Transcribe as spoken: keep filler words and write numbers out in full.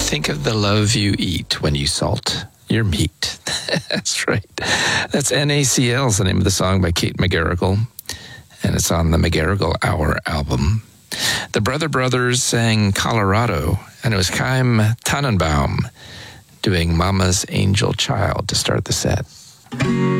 Think of the love you eat when you salt your meat. That's right. That's N A C L is the name of the song by Kate McGarrigle, and it's on the McGarrigle Hour album. The Brother Brothers sang Colorado, and it was Chaim Tannenbaum doing Mama's Angel Child to start the set.